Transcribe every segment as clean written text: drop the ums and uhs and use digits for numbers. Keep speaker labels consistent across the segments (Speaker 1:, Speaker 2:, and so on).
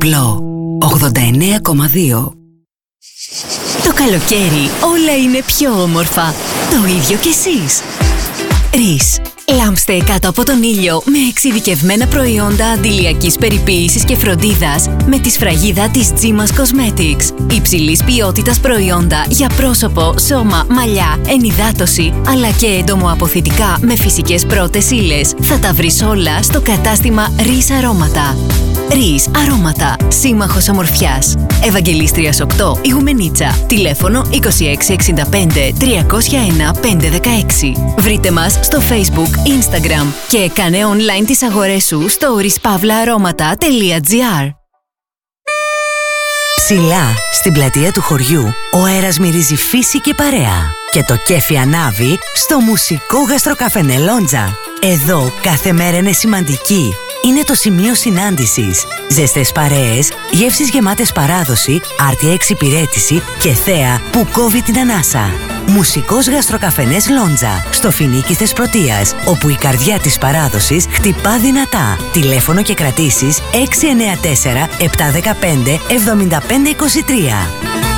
Speaker 1: Γκλό 89,2. Το καλοκαίρι όλα είναι πιο όμορφα. Το ίδιο κι εσείς. Ρίς. Λάμψτε κάτω από τον ήλιο με εξειδικευμένα προϊόντα αντιλιακής περιποίησης και φροντίδας με τη σφραγίδα της Gimas Cosmetics. Υψηλής ποιότητας προϊόντα για πρόσωπο, σώμα, μαλλιά, ενυδάτωση, αλλά και εντομοαποθητικά με φυσικές πρώτες ύλες. Θα τα βρεις όλα στο κατάστημα Ρίς Αρώματα. Ρίς Αρώματα. Σύμμαχος ομορφιάς. Ευαγγελίστριας 8, Ιγουμενίτσα. Τηλέφωνο 2665 301 516. Βρείτε μας στο Facebook, Instagram και κάνε online τις αγορές σου στο rispavlaaroματα.gr. Ψηλά, στην πλατεία του χωριού, ο αέρας μυρίζει φύση και παρέα. Και το κέφι ανάβει στο μουσικό γαστροκαφενέ Λόντζα. Εδώ κάθε μέρα είναι σημαντική. Είναι το σημείο συνάντησης. Ζεστές παρέες, γεύσεις γεμάτες παράδοση, άρτια εξυπηρέτηση και θέα που κόβει την ανάσα. Μουσικός γαστροκαφενές Λόντζα, στο Φοινίκι Θεσπρωτείας, όπου η καρδιά της παράδοσης χτυπά δυνατά. Τηλέφωνο και κρατήσεις 694 715 7523.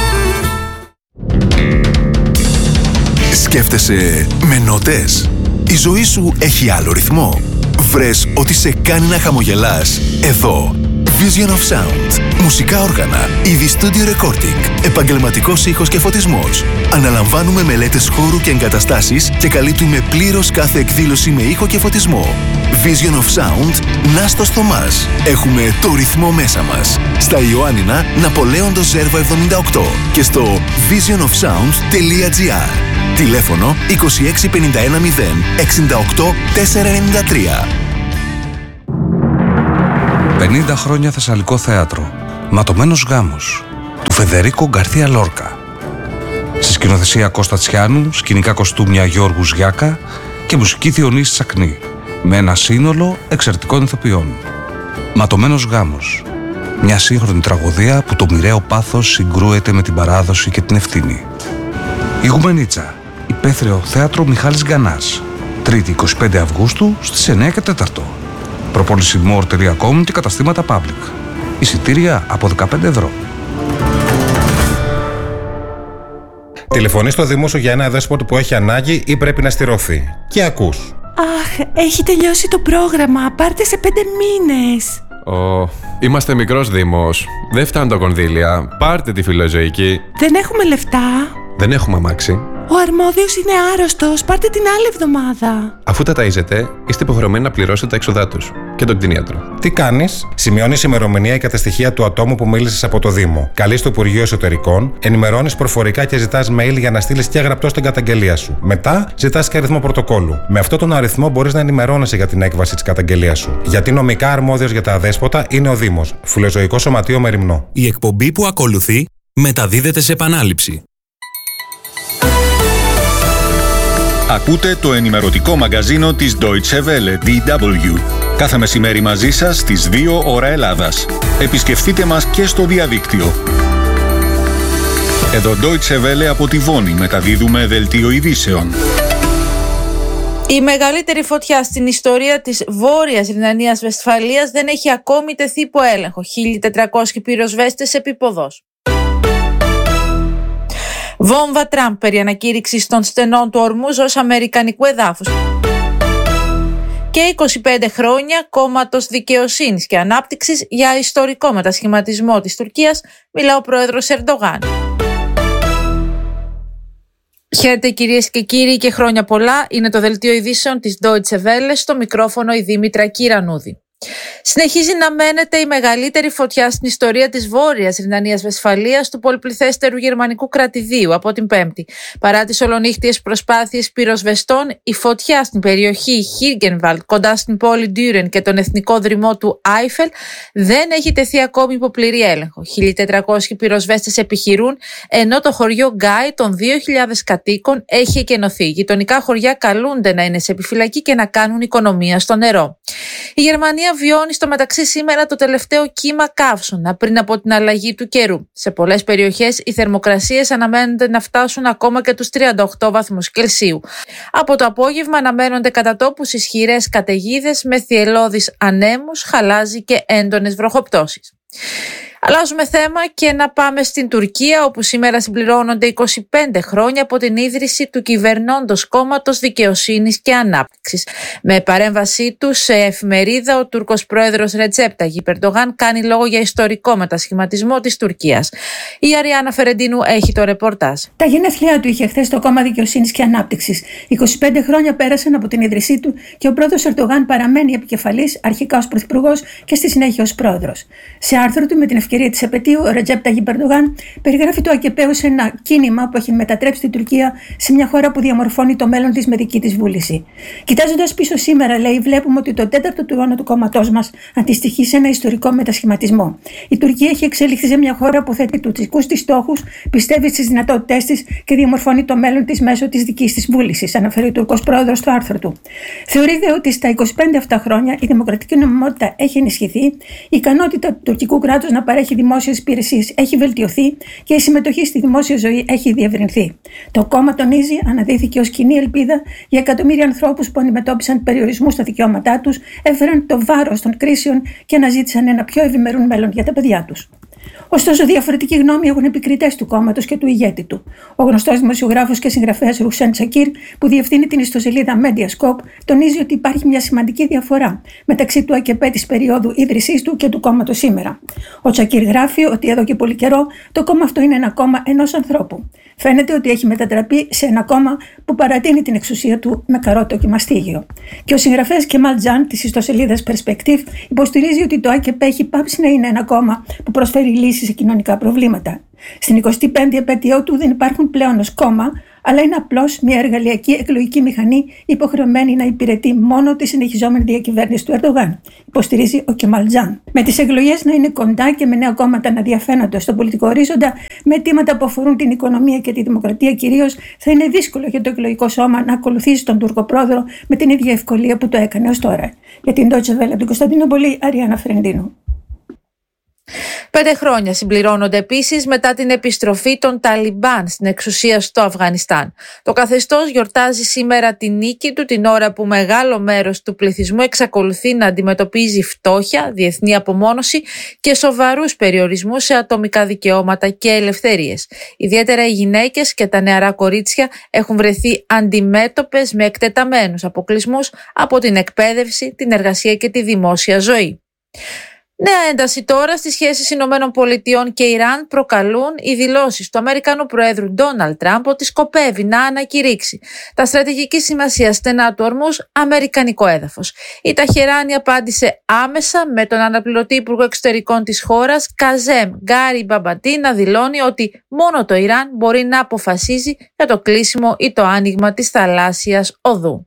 Speaker 2: Σκέφτεσαι με νότες? Η ζωή σου έχει άλλο ρυθμό? Βρες ότι σε κάνει να χαμογελάς εδώ. Vision of Sound. Μουσικά όργανα, είδη studio recording, επαγγελματικός ήχος και φωτισμός. Αναλαμβάνουμε μελέτες χώρου και εγκαταστάσεις και καλύπτουμε πλήρως κάθε εκδήλωση με ήχο και φωτισμό. Vision of Sound, Νάστος Θωμάς. Έχουμε το ρυθμό μέσα μας. Στα Ιωάννινα, Ναπολέοντος Ζέρβα 78 και στο visionofsound.gr. Τηλέφωνο 2651 0 68 493.
Speaker 3: 50 χρόνια Θεσσαλικό θέατρο. Ματωμένος γάμος του Φεδερίκο Γκαρθία Λόρκα. Στη σκηνοθεσία Κώστα Τσιάνου, σκηνικά κοστούμια Γιώργου Γιάκα και μουσική Διονύση Τσακνή, με ένα σύνολο εξαιρετικών ηθοποιών. Ματωμένος γάμος. Μια σύγχρονη τραγωδία που το μοιραίο πάθος συγκρούεται με την παράδοση και την ευθύνη. Ιγουμενίτσα. Υπαίθριο θέατρο Μιχάλης Γκανάς. Τρίτη 25 Αυγούστου στις 9 και 4. Προπόληση more.com και καταστήματα public. Εισιτήρια από 15 ευρώ.
Speaker 4: Τηλεφωνείς στο Δήμο σου για ένα δέσποτο που έχει ανάγκη ή πρέπει να στηρωθεί. Και ακούς.
Speaker 5: Αχ, έχει τελειώσει το πρόγραμμα. Πάρτε σε 5 μήνες.
Speaker 6: Είμαστε μικρός Δήμος. Δεν φτάνουν τα κονδύλια. Πάρτε τη φιλοζωική.
Speaker 5: Δεν έχουμε λεφτά.
Speaker 6: Δεν έχουμε αμάξι.
Speaker 5: Ο αρμόδιος είναι άρρωστος. Πάρτε την άλλη εβδομάδα.
Speaker 6: Αφού τα ταΐζετε, είστε υποχρεωμένοι να πληρώσετε τα έξοδά τους και τον κτηνίατρο.
Speaker 4: Τι κάνεις? Σημειώνεις ημερομηνία ή καταστοιχεία του ατόμου που μίλησες από το Δήμο. Καλείς το Υπουργείο Εσωτερικών, ενημερώνεις προφορικά και ζητάς mail για να στείλεις και γραπτό την καταγγελία σου. Μετά ζητάς και αριθμό πρωτοκόλλου. Με αυτόν τον αριθμό μπορείς να ενημερώνεσαι για την έκβαση της καταγγελίας σου. Γιατί νομικά αρμόδιος για τα αδέσποτα είναι ο Δήμος. Φιλοζωικό Σωματείο Μεριμνό.
Speaker 7: Η εκπομπή που ακολουθεί μεταδίδεται σε επανάληψη.
Speaker 8: Ακούτε το ενημερωτικό μαγκαζίνο της Deutsche Welle, DW. Κάθε μεσημέρι μαζί σας στις 2 ώρα Ελλάδας. Επισκεφτείτε μας και στο διαδίκτυο. Εδώ Deutsche Welle από τη Βόνη μεταδίδουμε δελτίο ειδήσεων.
Speaker 9: Η μεγαλύτερη φωτιά στην ιστορία της Βόρειας Ρινανίας Βεσφαλίας δεν έχει ακόμη τεθεί υπό έλεγχο. 1.400 πυροσβέστες επίποδος. Βόμβα Τραμπ περί ανακήρυξης των στενών του Ορμούζ ως αμερικανικού εδάφους. Και 25 χρόνια κόμματος δικαιοσύνης και ανάπτυξης για ιστορικό μετασχηματισμό της Τουρκίας, μιλά ο πρόεδρος Ερντογάν. Χαίρετε κυρίες και κύριοι και χρόνια πολλά. Είναι το δελτίο ειδήσεων της Deutsche Welle, στο μικρόφωνο η Δήμητρα Κυρανούδη. Συνεχίζει να μένεται η μεγαλύτερη φωτιά στην ιστορία της Βόρειας Ρινανίας Βεσφαλίας, του πολυπληθέστερου γερμανικού κρατηδίου, από την Πέμπτη. Παρά τις ολονύχτιες προσπάθειες πυροσβεστών, η φωτιά στην περιοχή Χίργενβαλτ, κοντά στην πόλη Ντούρεν και τον εθνικό δρυμό του Άιφελ, δεν έχει τεθεί ακόμη υπό πλήρη έλεγχο. 1.400 πυροσβέστες επιχειρούν, ενώ το χωριό Γκάι των 2.000 κατοίκων έχει εκενωθεί. Γειτονικά χωριά καλούνται να είναι σε επιφυλακή και να κάνουν οικονομία στο νερό. Η Γερμανία βιώνει στο μεταξύ σήμερα το τελευταίο κύμα καύσωνα πριν από την αλλαγή του καιρού. Σε πολλές περιοχές οι θερμοκρασίες αναμένονται να φτάσουν ακόμα και τους 38 βαθμούς Κελσίου. Από το απόγευμα αναμένονται κατά τόπους ισχυρές καταιγίδες με θυελλώδεις ανέμους, χαλάζι και έντονες βροχοπτώσεις. Αλλάζουμε θέμα και να πάμε στην Τουρκία, όπου σήμερα συμπληρώνονται 25 χρόνια από την ίδρυση του κυβερνώντος κόμματος Δικαιοσύνης και Ανάπτυξης. Με παρέμβασή του σε εφημερίδα, ο Τούρκος πρόεδρος Ρετζέπ Ταγιπ Ερντογάν κάνει λόγο για ιστορικό μετασχηματισμό της Τουρκίας. Η Αριάννα Φερεντίνου έχει το ρεπορτάζ.
Speaker 10: Τα γενέθλιά του είχε χθες το κόμμα Δικαιοσύνης και Ανάπτυξης. 25 χρόνια πέρασαν από την ίδρυσή του και ο πρόεδρος Ερντογάν παραμένει επικεφαλής, αρχικά ως πρωθυπουργός και στη συνέχεια ως πρόεδρος. Σε άρθρο του με την ευκαιρία της επετείου, ο Ρετζέπ Ταγιπ Ερντογάν περιγράφει το ΑΚΠ ως ένα κίνημα που έχει μετατρέψει την Τουρκία σε μια χώρα που διαμορφώνει το μέλλον της με δική της βούληση. Κοιτάζοντας πίσω σήμερα, λέει, βλέπουμε ότι το τέταρτο του αιώνα του κόμματός μας αντιστοιχεί σε ένα ιστορικό μετασχηματισμό. Η Τουρκία έχει εξελιχθεί σε μια χώρα που θέτει τους δικούς της στόχους, πιστεύει στις δυνατότητές της και διαμορφώνει το μέλλον της μέσω της δικής της βούλησης, αναφέρει ο Τούρκος πρόεδρος στο άρθρο του. Θεωρείται ότι στα 25 αυτά χρόνια η δημοκρατική νομιμότητα έχει ενισχυθεί, η ικανότητα του τουρκικού κράτους να παρέχει δημόσιες υπηρεσίες έχει βελτιωθεί και η συμμετοχή στη δημόσια ζωή έχει διευρυνθεί. Το κόμμα, τονίζει, αναδύθηκε ως κοινή ελπίδα για εκατομμύρια ανθρώπους που αντιμετώπισαν περιορισμούς στα δικαιώματά τους, έφεραν το βάρος των κρίσεων και αναζήτησαν ένα πιο ευημερούν μέλλον για τα παιδιά τους. Ωστόσο, διαφορετική γνώμη έχουν επικριτές του κόμματος και του ηγέτη του. Ο γνωστός δημοσιογράφος και συγγραφέας Ρουξέν Τσακίρ, που διευθύνει την ιστοσελίδα Mediascope, τονίζει ότι υπάρχει μια σημαντική διαφορά μεταξύ του ΑΚΠ της περίοδου ίδρυσής του και του κόμματος σήμερα. Ο Τσακίρ γράφει ότι εδώ και πολύ καιρό το κόμμα αυτό είναι ένα κόμμα ενός ανθρώπου. Φαίνεται ότι έχει μετατραπεί σε ένα κόμμα που παρατείνει την εξουσία του με καρότο και μαστίγιο. Και ο συγγραφέας Κεμάλ Τζαν της ιστοσελίδας Perspective υποστηρίζει ότι το ΑΚΠ έχει πάψει να είναι ένα κόμμα που προσφέρει λύσεις σε κοινωνικά προβλήματα. Στην 25η επέτειό του δεν υπάρχουν πλέον ως κόμμα, αλλά είναι απλώς μια εργαλειακή εκλογική μηχανή υποχρεωμένη να υπηρετεί μόνο τη συνεχιζόμενη διακυβέρνηση του Ερντογάν, υποστηρίζει ο Κεμάλ Τζαν. Με τις εκλογές να είναι κοντά και με νέα κόμματα να διαφαίνονται στον πολιτικό ορίζοντα, με αιτήματα που αφορούν την οικονομία και τη δημοκρατία κυρίως, θα είναι δύσκολο για το εκλογικό σώμα να ακολουθήσει τον Τούρκο πρόεδρο με την ίδια ευκολία που το έκανε ως τώρα. Για την Deutsche Welle από την Κωνσταντινούπολη, Αριάννα Φερεντίνου.
Speaker 9: 5 χρόνια συμπληρώνονται επίσης μετά την επιστροφή των Ταλιμπάν στην εξουσία στο Αφγανιστάν. Το καθεστώς γιορτάζει σήμερα τη νίκη του, την ώρα που μεγάλο μέρος του πληθυσμού εξακολουθεί να αντιμετωπίζει φτώχεια, διεθνή απομόνωση και σοβαρούς περιορισμούς σε ατομικά δικαιώματα και ελευθερίες. Ιδιαίτερα οι γυναίκες και τα νεαρά κορίτσια έχουν βρεθεί αντιμέτωπες με εκτεταμένους αποκλεισμούς από την εκπαίδευση, την εργασία και τη δημόσια ζωή. Νέα ένταση τώρα στις σχέσεις Ηνωμένων Πολιτειών και Ιράν προκαλούν οι δηλώσεις του Αμερικανού Προέδρου Ντόναλντ Τραμπ ότι σκοπεύει να ανακηρύξει τα στρατηγική σημασία στενά του Ορμούζ αμερικανικό έδαφος. Η Ταχεράνη απάντησε άμεσα με τον αναπληρωτή Υπουργό Εξωτερικών της χώρας Καζέμ Γκαριμπαμπαντή να δηλώνει ότι μόνο το Ιράν μπορεί να αποφασίζει για το κλείσιμο ή το άνοιγμα της θαλάσσιας οδού.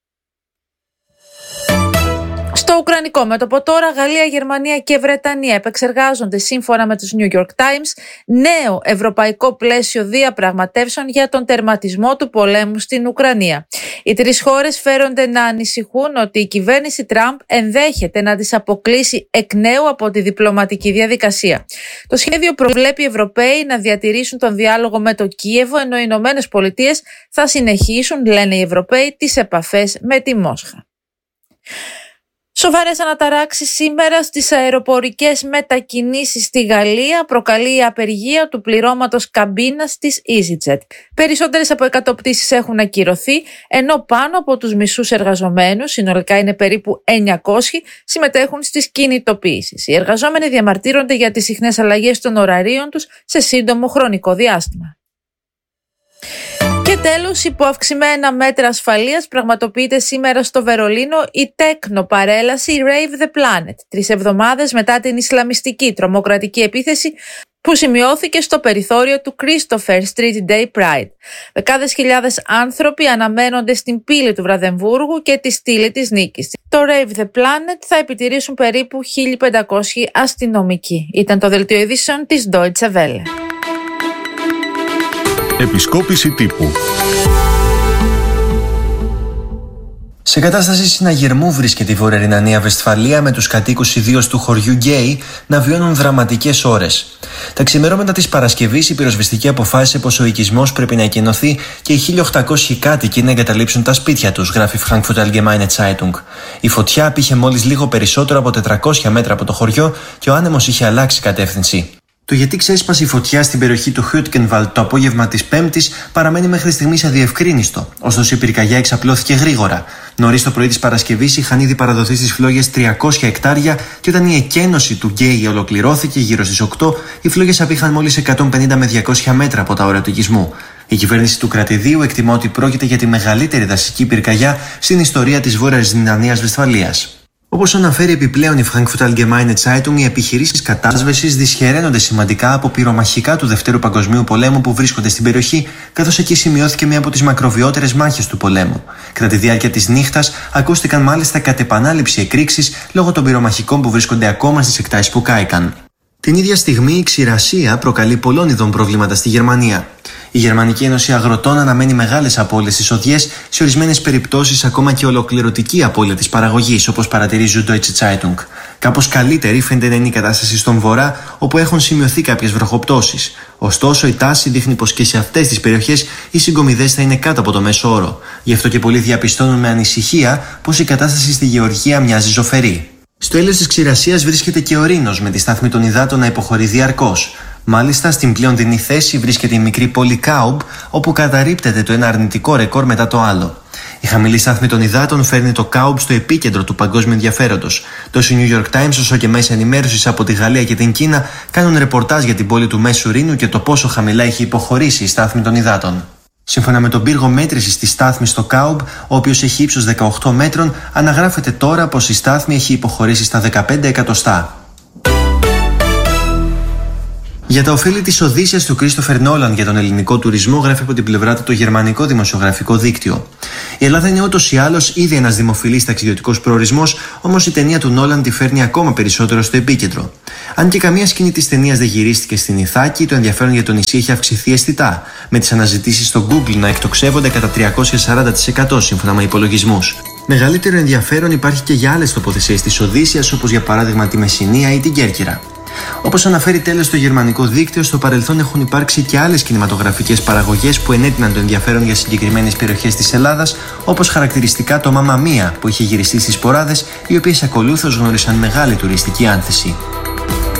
Speaker 9: Στο ουκρανικό μέτωπο τώρα, Γαλλία, Γερμανία και Βρετανία επεξεργάζονται σύμφωνα με τους New York Times νέο ευρωπαϊκό πλαίσιο διαπραγματεύσεων για τον τερματισμό του πολέμου στην Ουκρανία. Οι τρεις χώρες φέρονται να ανησυχούν ότι η κυβέρνηση Τραμπ ενδέχεται να τις αποκλείσει εκ νέου από τη διπλωματική διαδικασία. Το σχέδιο προβλέπει οι Ευρωπαίοι να διατηρήσουν τον διάλογο με το Κίεβο, ενώ οι Ηνωμένες Πολιτείες θα συνεχίσουν, λένε οι Ευρωπαίοι, τις επαφές με τη Μόσχα. Σοβαρές αναταράξεις σήμερα στις αεροπορικές μετακινήσεις στη Γαλλία προκαλεί η απεργία του πληρώματος καμπίνας της EasyJet. Περισσότερες από 100 πτήσεις έχουν ακυρωθεί, ενώ πάνω από τους μισούς εργαζομένους, συνολικά είναι περίπου 900, συμμετέχουν στις κινητοποιήσεις. Οι εργαζόμενοι διαμαρτύρονται για τις συχνές αλλαγές των ωραρίων τους σε σύντομο χρονικό διάστημα. Και τέλος, υπό αυξημένα μέτρα ασφαλείας πραγματοποιείται σήμερα στο Βερολίνο η τέκνο παρέλαση Rave the Planet, 3 εβδομάδες μετά την ισλαμιστική τρομοκρατική επίθεση που σημειώθηκε στο περιθώριο του Christopher Street Day Pride. Δεκάδες χιλιάδες άνθρωποι αναμένονται στην πύλη του Βραδεμβούργου και τη στήλη της νίκης. Το Rave the Planet θα επιτηρήσουν περίπου 1.500 αστυνομικοί. Ήταν το δελτίο ειδήσεων της Deutsche Welle.
Speaker 8: Επισκόπηση τύπου.
Speaker 11: Σε κατάσταση συναγερμού βρίσκεται η Βόρεια Ρινανία-Βεσφαλία, με τους κατοίκους ιδίως του χωριού Γκέι να βιώνουν δραματικές ώρες. Τα ξημερώματα της Παρασκευής η πυροσβεστική αποφάσισε πως ο οικισμός πρέπει να εκενωθεί και οι 1.800 κάτοικοι να εγκαταλείψουν τα σπίτια τους, γράφει Frankfurter Allgemeine Zeitung. Η φωτιά απήχε μόλις λίγο περισσότερο από 400 μέτρα από το χωριό και ο άνεμος είχε αλλάξει κατεύθυνση. Το γιατί ξέσπασε η φωτιά στην περιοχή του Hütgenwald το απόγευμα της Πέμπτης παραμένει μέχρι στιγμής αδιευκρίνιστο, ωστόσο η πυρκαγιά εξαπλώθηκε γρήγορα. Νωρίς το πρωί της Παρασκευής είχαν ήδη παραδοθεί στις φλόγες 300 εκτάρια και όταν η εκένωση του Γκέι ολοκληρώθηκε γύρω στις 8, οι φλόγες απήχαν μόλις 150 με 200 μέτρα από τα όρια του οικισμού. Η κυβέρνηση του κρατηδίου εκτιμά ότι πρόκειται για τη μεγαλύτερη δασική πυρκαγιά στην ιστορία της Βόρειας Ρινανίας-Βεσφαλίας. Όπως αναφέρει επιπλέον η Frankfurter Allgemeine Zeitung, οι επιχειρήσεις κατάσβεσης δυσχεραίνονται σημαντικά από πυρομαχικά του Δευτέρου Παγκοσμίου Πολέμου που βρίσκονται στην περιοχή, καθώς εκεί σημειώθηκε μία από τις μακροβιότερες μάχες του πολέμου. Κατά τη διάρκεια της νύχτας ακούστηκαν μάλιστα κατ' επανάληψη εκρήξεις λόγω των πυρομαχικών που βρίσκονται ακόμα στις εκτάσεις που κάηκαν. Την ίδια στιγμή η ξηρασία προκαλεί πολλών ειδών προβλήματα στη Γερμανία. Η Γερμανική Ένωση Αγροτών αναμένει μεγάλες απώλειες στις οδιές, σε ορισμένες περιπτώσεις ακόμα και ολοκληρωτική απώλεια της παραγωγής, όπως παρατηρεί η Deutsche Zeitung. Κάπως καλύτερη φαίνεται να είναι η κατάσταση στον βορρά, όπου έχουν σημειωθεί κάποιες βροχοπτώσεις. Ωστόσο, η τάση δείχνει πως και σε αυτές τις περιοχές οι συγκομιδές θα είναι κάτω από το μέσο όρο. Γι' αυτό και πολλοί διαπιστώνουν με ανησυχία πως η κατάσταση στη Γεωργία μοιάζει ζωφερή. Στο έλεος της ξηρασίας βρίσκεται και ο Ρήνος, με τη στάθμη των υδάτων να υποχωρεί διαρκώς. Μάλιστα, στην πλέον δεινή θέση βρίσκεται η μικρή πόλη Κάουμπ, όπου καταρρίπτεται το ένα αρνητικό ρεκόρ μετά το άλλο. Η χαμηλή στάθμη των υδάτων φέρνει το Κάουμπ στο επίκεντρο του παγκόσμιου ενδιαφέροντος. Τόσο οι New York Times όσο και μέσα ενημέρωσης από τη Γαλλία και την Κίνα κάνουν ρεπορτάζ για την πόλη του Μέσου Ρήνου και το πόσο χαμηλά έχει υποχωρήσει η στάθμη των υδάτων. Σύμφωνα με τον πύργο μέτρησης της στάθμης στο Κάουμπ, ο οποίος έχει ύψος 18 μέτρων, αναγράφεται τώρα πως η στάθμη έχει υποχωρήσει στα 15 εκατοστά. Για τα ωφέλη της Οδύσσιας του Κρίστοφερ Νόλαν για τον ελληνικό τουρισμό, γράφει από την πλευρά του το γερμανικό δημοσιογραφικό δίκτυο. Η Ελλάδα είναι ούτως ή άλλως ήδη ένας δημοφιλής ταξιδιωτικός προορισμός, όμως η ταινία του Νόλαν τη φέρνει ακόμα περισσότερο στο επίκεντρο. Αν και καμία σκηνή της ταινίας δεν γυρίστηκε στην Ιθάκη, το ενδιαφέρον για το νησί έχει αυξηθεί αισθητά, με τις αναζητήσεις στο Google να εκτοξεύονται κατά 340% σύμφωνα με υπολογισμούς. Μεγαλύτερο ενδιαφέρον υπάρχει και για άλλες τοποθεσίες της Οδύσσιας, όπως για παράδειγμα τη Μεσσηνία ή την Κέρκυρα. Όπως αναφέρει τέλος το γερμανικό δίκτυο, στο παρελθόν έχουν υπάρξει και άλλες κινηματογραφικές παραγωγές που ενέτειναν το ενδιαφέρον για συγκεκριμένες περιοχές της Ελλάδας, όπως χαρακτηριστικά το Μάμα Μία που είχε γυριστεί στις Ποράδες, οι οποίες ακολούθως γνώρισαν μεγάλη τουριστική άνθηση.